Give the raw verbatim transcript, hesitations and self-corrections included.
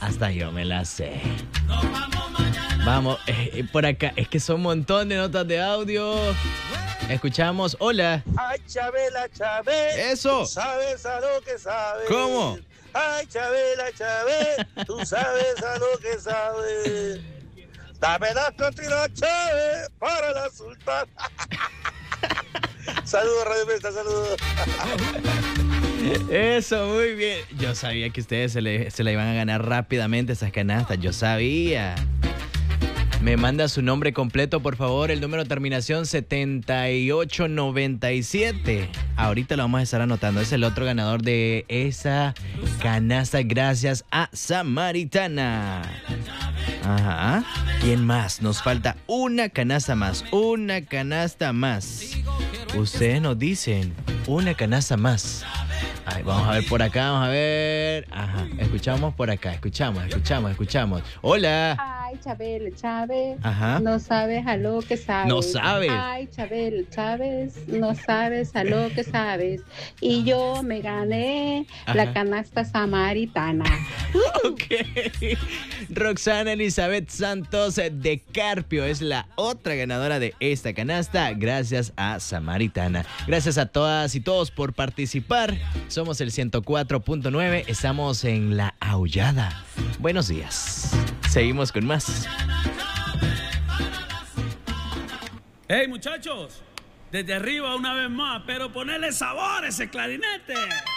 hasta yo me la sé. Vamos, eh, por acá, es que son un montón de notas de audio. Escuchamos, hola. Ay, Chabela, Chabela. Eso. Tú sabes a lo que sabes. ¿Cómo? Ay, Chabela, Chabela. Tú sabes a lo que sabes. Dame la cantina, Chávez, para la sultana. Saludos, Radio Fiesta, saludos. Eso, muy bien. Yo sabía que ustedes se, le, se la iban a ganar rápidamente esas canastas. Yo sabía. Me manda su nombre completo, por favor. El número de terminación setenta y ocho noventa y siete. Ahorita lo vamos a estar anotando. Es el otro ganador de esa canasta gracias a Samaritana. Ajá. ¿Quién más? Nos falta una canasta más. Una canasta más. Ustedes nos dicen una canasta más. Ay, vamos a ver por acá, vamos a ver. Ajá, escuchamos por acá, escuchamos, escuchamos, escuchamos. Hola. Ay, Chabela, Chávez. Ajá. No sabes a lo que sabes. No sabes. Ay, Chabela, Chávez. No sabes a lo que sabes. Y yo me gané Ajá. la canasta samaritana. Ok. Roxana Elizabeth Santos de Carpio es la otra ganadora de esta canasta gracias a Samaritana. Gracias a todas y todos por participar. Somos el ciento cuatro punto nueve. Estamos en La Aullada. Buenos días. Seguimos con más. Hey, muchachos, desde arriba una vez más, pero ponele sabor a ese clarinete.